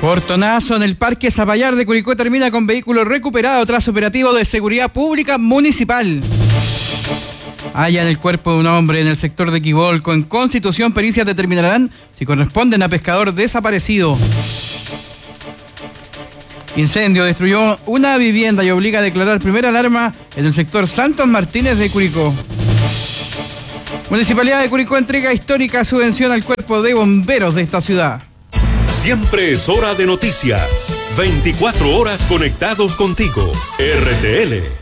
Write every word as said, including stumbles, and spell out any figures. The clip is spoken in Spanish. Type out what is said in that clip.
Portonazo en el Parque Zapallar de Curicó termina con vehículo recuperado tras operativo de seguridad pública municipal. Hallan el cuerpo de un hombre en el sector de Quibolco. En Constitución, pericias determinarán si corresponden a pescador desaparecido. Incendio destruyó una vivienda y obliga a declarar primera alarma en el sector Santos Martínez de Curicó. Municipalidad de Curicó entrega histórica subvención al cuerpo de bomberos de esta ciudad. Siempre es hora de noticias. veinticuatro horas conectados contigo. R T L.